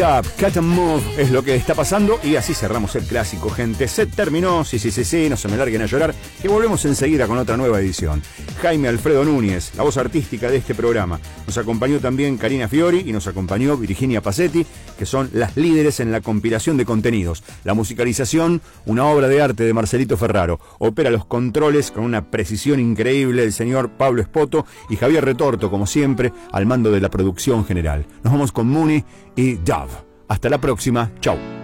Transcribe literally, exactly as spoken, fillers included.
Up, Cat and Move es lo que está pasando y así cerramos el clásico, gente. Se terminó, sí, sí, sí, sí, no se me larguen a llorar, que volvemos enseguida con otra nueva edición. Jaime Alfredo Núñez, la voz artística de este programa. Nos acompañó también Karina Fiori y nos acompañó Virginia Pacetti, que son las líderes en la compilación de contenidos. La musicalización, una obra de arte de Marcelito Ferraro. Opera los controles con una precisión increíble el señor Pablo Espoto y Javier Retorto, como siempre, al mando de la producción general. Nos vamos con Mooney y Dove. Hasta la próxima. Chau.